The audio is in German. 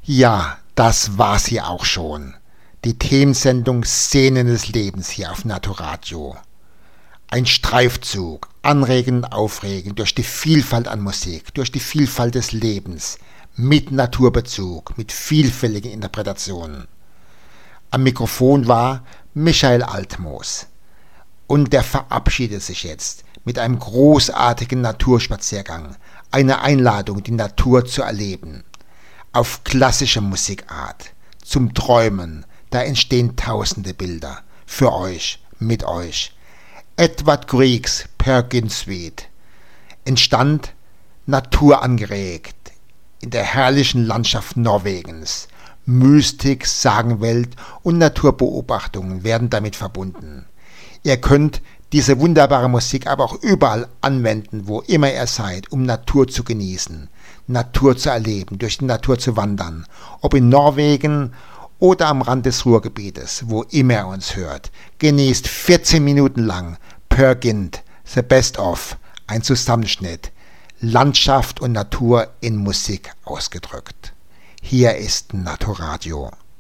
Ja, das war sie auch schon. Die Themensendung Szenen des Lebens hier auf Naturadio. Ein Streifzug, anregend und aufregend durch die Vielfalt an Musik, durch die Vielfalt des Lebens, mit Naturbezug, mit vielfältigen Interpretationen. Am Mikrofon war Michael Altmoos. Und der verabschiedet sich jetzt mit einem großartigen Naturspaziergang, einer Einladung, die Natur zu erleben. Auf klassische Musikart, zum Träumen, da entstehen tausende Bilder. Für euch, mit euch. Edvard Griegs Perkins Suite entstand naturangeregt in der herrlichen Landschaft Norwegens. Mystik, Sagenwelt und Naturbeobachtungen werden damit verbunden. Ihr könnt diese wunderbare Musik aber auch überall anwenden, wo immer ihr seid, um Natur zu genießen, Natur zu erleben, durch die Natur zu wandern, ob in Norwegen oder am Rand des Ruhrgebietes, wo immer ihr uns hört. Genießt 14 Minuten lang Per Gynt, The Best of, ein Zusammenschnitt, Landschaft und Natur in Musik ausgedrückt. Hier ist Naturadio.